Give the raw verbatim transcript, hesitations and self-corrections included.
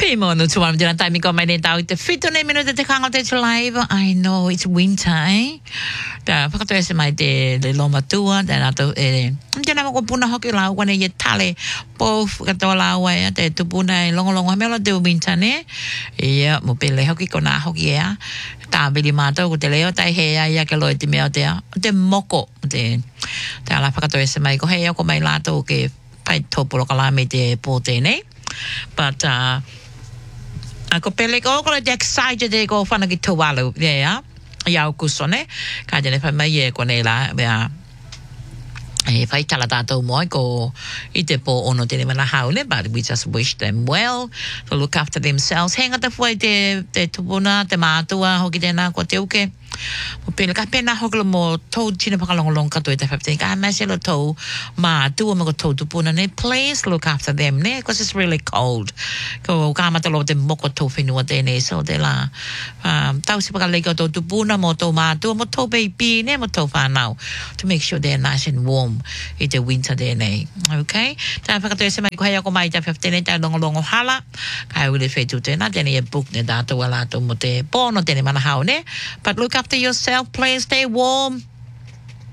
Imo no tuam dina taimi ko mai nei tau te fito nei minuta te kanga te live. I know it's winter, eh? Ta whakato e se mai te le loma tua, te nato e... Tēnā mo ko puna hoki lau wane ye tale po whakatoa lau e te tupuna e longolongo melo te winter, ne? Ia, mo pele hoki ko nā hoki ea. Tā bili mātou ko te leo tai hea ia ke loe te mea o te a. Te moko, te... Te ala whakato e se mai ko hea ko mai lātou ke pai tōporo ka la me te pō tēnei. But, uh... Ako pele ko ko te excited e ko whanaki tuwalu, yeah. Iau kusone, ka tene whai mai e ko nei la, bea, e whai tala tātou moi ko i te pō ono tene mana haune, but we just wish them well, to look after themselves. Henga te whai te, te tupuna, te mātua, hoki tēnā ko te uke. Mo pele ka pena hokolo mo tau tina pakalongolong kato e te whapitene. Ka maselo tau mātua mo ko tau tupuna ne. Please look after them ne, because it's really cold. Ko ka matalo te moko tau whenua tēne. So te la, um, tau si pakalego tau tupuna mo tau mātua mo tau baby ne, mo tau whanau. To make sure they're nice and warm i te winter tēne. Okay? Tā whakato e se mai ko hei ako mai te whapitene tā longolongo hala. Ka ule whetu tēnā, tēne e book ne tātou a lātou mo te pōno tēne mana hau ne. But look after yourself, please stay warm.